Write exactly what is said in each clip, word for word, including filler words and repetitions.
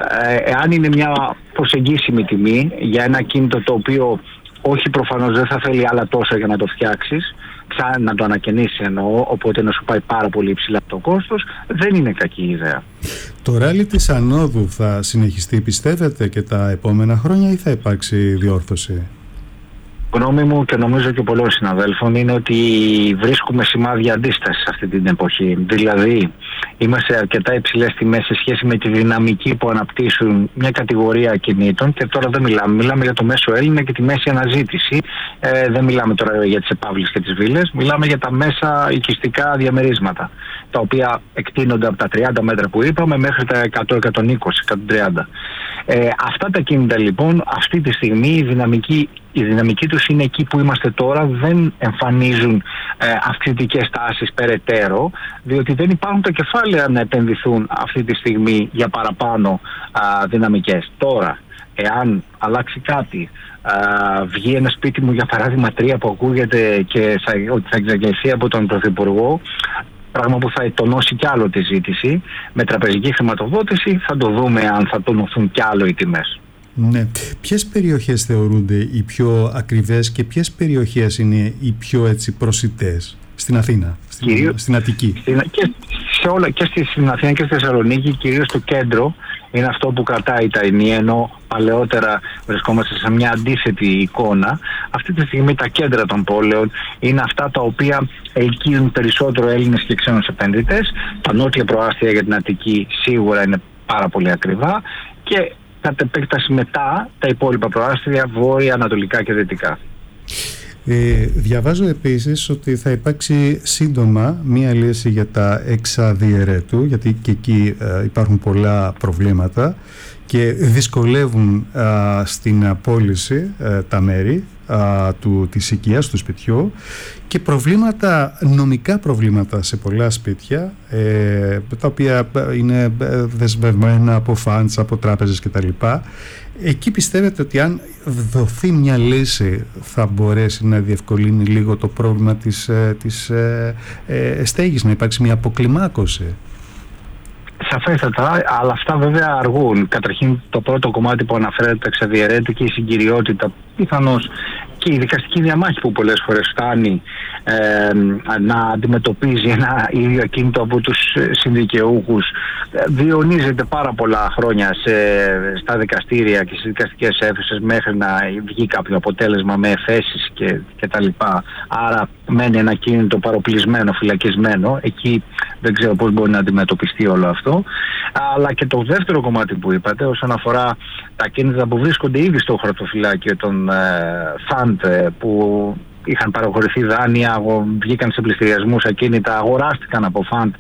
εάν είναι μια προσεγγίσιμη τιμή για ένα κίνητο το οποίο όχι προφανώς δεν θα θέλει άλλα τόσα για να το φτιάξεις, σαν να το ανακαινήσει εννοώ, οπότε να σου πάει πάρα πολύ υψηλά το κόστος, δεν είναι κακή ιδέα. Το ράλι της ανόδου θα συνεχιστεί, πιστεύετε, και τα επόμενα χρόνια ή θα υπάρξει διόρθωση? Γνώμη μου και νομίζω και πολλών συναδέλφων είναι ότι βρίσκουμε σημάδια αντίστασης αυτή την εποχή. Δηλαδή, είμαστε αρκετά υψηλές τιμές σε σχέση με τη δυναμική που αναπτύσσουν μια κατηγορία ακινήτων και τώρα δεν μιλάμε. Μιλάμε για το μέσο Έλληνα και τη μέση αναζήτηση. Ε, δεν μιλάμε τώρα για τις επαύλεις και τις βίλες. Μιλάμε για τα μέσα οικιστικά διαμερίσματα, τα οποία εκτείνονται από τα τριάντα μέτρα που είπαμε μέχρι τα εκατό, εκατόν είκοσι, εκατόν τριάντα. Ε, αυτά τα κίνητα λοιπόν, αυτή τη στιγμή η δυναμική, η δυναμική τους είναι εκεί που είμαστε τώρα, δεν εμφανίζουν ε, αυξητικές τάσεις περαιτέρω, διότι δεν υπάρχουν τα κεφάλαια να επενδυθούν αυτή τη στιγμή για παραπάνω α, δυναμικές. Τώρα, εάν αλλάξει κάτι, α, βγει ένα σπίτι μου για παράδειγμα τρία που ακούγεται και θα, ότι θα εξαγγελθεί από τον Πρωθυπουργό, πράγμα που θα τονώσει κι άλλο τη ζήτηση, με τραπεζική χρηματοδότηση θα το δούμε αν θα τονωθούν κι άλλο οι τιμές. Ναι. Ποιες περιοχές θεωρούνται οι πιο ακριβές και ποιες περιοχές είναι οι πιο έτσι προσιτές στην Αθήνα, στην, κυρίως, στην Αττική? Στην, και, σε όλα, και στην Αθήνα και στη Θεσσαλονίκη, κυρίως το κέντρο είναι αυτό που κρατάει τα ενία, ενώ παλαιότερα βρισκόμαστε σε μια αντίθετη εικόνα. Αυτή τη στιγμή τα κέντρα των πόλεων είναι αυτά τα οποία ελκύουν περισσότερο Έλληνες και ξένους επενδυτές. Τα νότια προάστια για την Αττική σίγουρα είναι πάρα πολύ ακριβά και κατ' επέκταση μετά τα υπόλοιπα προάστια βόρεια, ανατολικά και δυτικά. Ε, διαβάζω επίσης ότι θα υπάρξει σύντομα μία λύση για τα εξαδιαιρέτου, γιατί και εκεί ε, υπάρχουν πολλά προβλήματα και δυσκολεύουν ε, στην πώληση ε, τα μέρη ε, του, της οικίας, του σπιτιού, και προβλήματα, νομικά προβλήματα σε πολλά σπίτια, ε, τα οποία είναι δεσμευμένα από φαντς, από τράπεζες κτλ. Εκεί πιστεύετε ότι αν δοθεί μια λύση θα μπορέσει να διευκολύνει λίγο το πρόβλημα της, της ε, ε, στέγης, να υπάρξει μια αποκλιμάκωση? Σαφέστατα, αλλά αυτά βέβαια αργούν. Καταρχήν το πρώτο κομμάτι που αναφέρεται, το εξαδιαιρέτου και η συγκυριότητα, πιθανώς και η δικαστική διαμάχη που πολλές φορές φτάνει ε, να αντιμετωπίζει ένα ίδιο ακίνητο από τους συνδικαιούχους, διονύζεται πάρα πολλά χρόνια σε, στα δικαστήρια και στις δικαστικές αίθουσες μέχρι να βγει κάποιο αποτέλεσμα με εφέσεις και, και τα λοιπά. Άρα μένει ένα ακίνητο παροπλισμένο, φυλακισμένο. Εκεί δεν ξέρω πώς μπορεί να αντιμετωπιστεί όλο αυτό. Αλλά και το δεύτερο κομμάτι που είπατε, όσον αφορά τα ακίνητα που βρίσκονται ήδη στο χαρτοφυλάκιο των ε, φαντ, που είχαν παραχωρηθεί δάνεια, βγήκαν σε πληστηριασμούς ακίνητα, αγοράστηκαν από φαντ,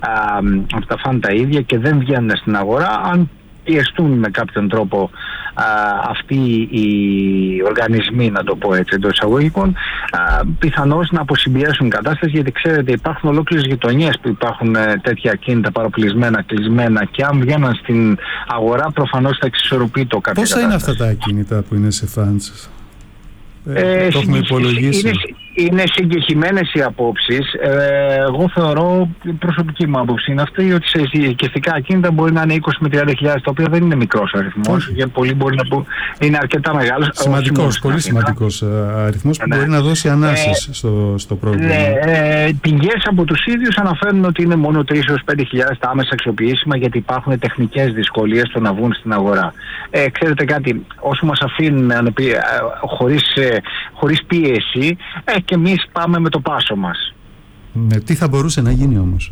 από τα φαντ τα ίδια και δεν βγαίνουν στην αγορά. Αν πιεστούν με κάποιον τρόπο α, αυτοί οι οργανισμοί, να το πω έτσι εντός εισαγωγικών, πιθανώς να αποσυμπιέσουν κατάσταση, γιατί ξέρετε υπάρχουν ολόκληρες γειτονιές που υπάρχουν ε, τέτοια ακίνητα παροπλισμένα, κλεισμένα, και αν βγαίνουν στην αγορά προφανώς θα εξισορροπεί το κάποια Πόσα κατάσταση. είναι αυτά τα ακίνητα που είναι σε φαντς? Ε, το έχουμε υπολογίσει. Είναι, είναι συγκεκριμένες οι απόψεις. Ε, εγώ θεωρώ, η προσωπική μου άποψη είναι αυτή, ότι σε οικιστικά ακίνητα μπορεί να είναι είκοσι με τριάντα χιλιάδες, το οποίο δεν είναι μικρός αριθμός. Για πολλοί μπορεί να πω είναι αρκετά μεγάλος. Σημαντικός, πολύ σημαντικός αριθμός που ναι. μπορεί να δώσει ανάσες ε, στο, στο πρόβλημα. Ναι, ε, πηγές από τους ίδιους αναφέρουν ότι είναι μόνο τρεις έως πέντε χιλιάδες τα άμεσα αξιοποιήσιμα, γιατί υπάρχουν τεχνικές δυσκολίες στο να βγουν στην αγορά. Ε, ξέρετε κάτι, όσο μας αφήνουν ε, χωρίς, ε, χωρίς πίεση, ε, και εμείς πάμε με το πάσο μας. Ναι, τι θα μπορούσε να γίνει όμως?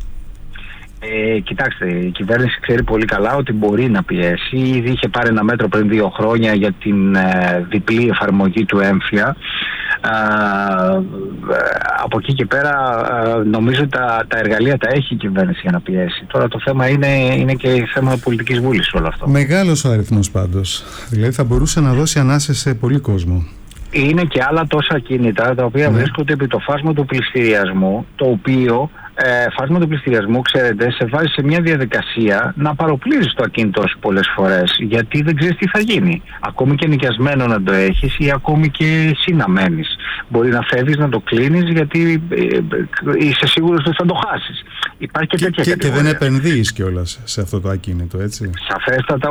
Ε, κοιτάξτε, η κυβέρνηση ξέρει πολύ καλά ότι μπορεί να πιέσει. Ήδη είχε πάρει ένα μέτρο πριν δύο χρόνια για την ε, διπλή εφαρμογή του έμφυα. Ε, από εκεί και πέρα ε, νομίζω τα, τα εργαλεία τα έχει η κυβέρνηση για να πιέσει. Τώρα το θέμα είναι, είναι και θέμα πολιτικής βούλησης όλο αυτό. Μεγάλος ο αριθμός πάντως. Δηλαδή θα μπορούσε να δώσει ανάσες σε πολύ κόσμο. Είναι και άλλα τόσα κίνητα τα οποία ναι. βρίσκονται επί το φάσμα του πληστηριασμού, το οποίο ε, φάσμα του πληστηριασμού, ξέρετε, σε βάζει σε μια διαδικασία να παροπλίζεις το ακίνητο σου πολλές φορές, γιατί δεν ξέρεις τι θα γίνει. Ακόμη και νοικιασμένο να το έχεις ή ακόμη και εσύ να μένεις. Μπορεί να φεύγεις, να το κλείνεις, γιατί ε, ε, είσαι σίγουρος ότι θα το χάσεις. Υπάρχει και, και τέτοια και, κατηγορία. Και δεν επενδύεις κιόλας σε αυτό το ακίνητο, έτσι. Σαφέστατα,